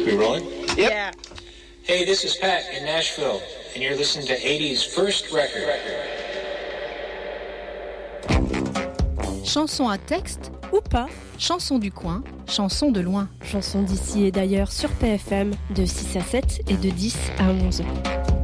We rolling? Yep. Yeah. Hey, this is Pat in Nashville, and you're listening to 80's First Record. Chanson à texte ou pas, chanson du coin, chanson de loin. Chanson d'ici et d'ailleurs sur PFM de 6 à 7 et de 10 à 11.